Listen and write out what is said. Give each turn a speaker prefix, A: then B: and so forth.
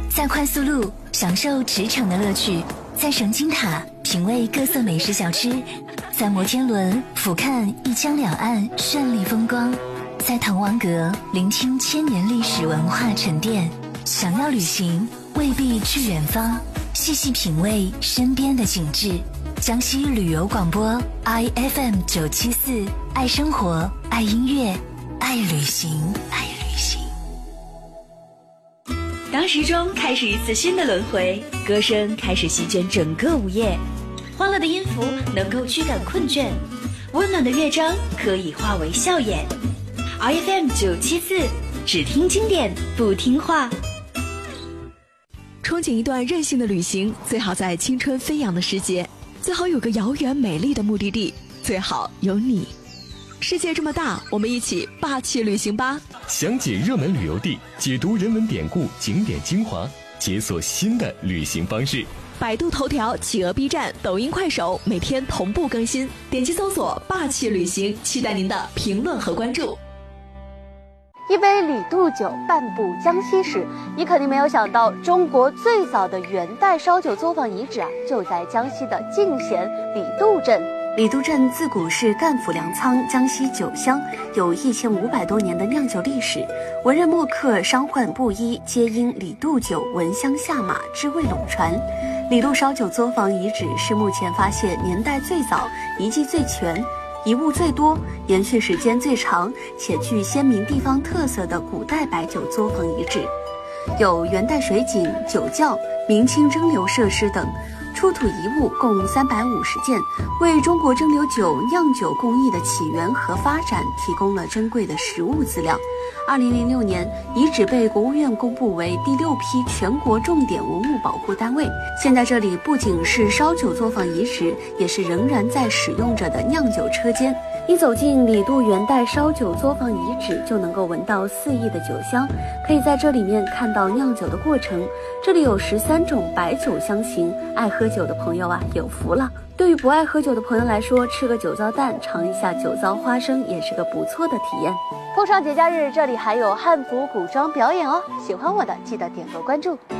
A: 在快速路享受驰骋的乐趣，在神经塔品味各色美食小吃，在摩天轮俯瞰一江两岸绚丽风光，在滕王阁聆听千年历史文化沉淀。想要旅行，未必去远方，细细品味身边的景致。江西旅游广播 IFM 974，爱生活，爱音乐，爱旅行，爱旅行。
B: 当时钟开始一次新的轮回，歌声开始席卷整个午夜，欢乐的音符能够驱赶困倦，温暖的乐章可以化为笑颜。IFM 974，只听经典不听话。
C: 憧憬一段任性的旅行，最好在青春飞扬的时节，最好有个遥远美丽的目的地，最好有你。世界这么大，我们一起霸气旅行吧！
D: 详解热门旅游地，解读人文典故、景点精华，解锁新的旅行方式。
C: 百度头条、企鹅 B 站、抖音、快手每天同步更新，点击搜索霸气旅行，期待您的评论和关注。
E: 一杯李杜酒，半部江西史。你肯定没有想到，中国最早的元代烧酒作坊遗址就在江西的进贤李杜镇。李杜镇自古是赣府粮仓，江西酒乡，有1500多年的酿酒历史。文人墨客、商宦布衣，皆因李杜酒闻香下马，知味垄传。李杜烧酒作坊遗址是目前发现年代最早、遗迹最全、遗物最多、延续时间最长且具鲜明地方特色的古代白酒作坊遗址，有元代水井、酒窖、明清蒸馏设施等。出土遗物共350件，为中国蒸馏酒酿酒工艺的起源和发展提供了珍贵的实物资料。2006年，遗址被国务院公布为第6批全国重点文物保护单位。现在这里不仅是烧酒作坊遗址，也是仍然在使用着的酿酒车间。一走进李杜元代烧酒作坊遗址，就能够闻到四溢的酒香，可以在这里面看到酿酒的过程。这里有13种白酒香型，爱喝酒的朋友有福了。对于不爱喝酒的朋友来说，吃个酒糟蛋，尝一下酒糟花生也是个不错的体验。碰上节假日，这里还有汉服古装表演哦，喜欢我的记得点个关注。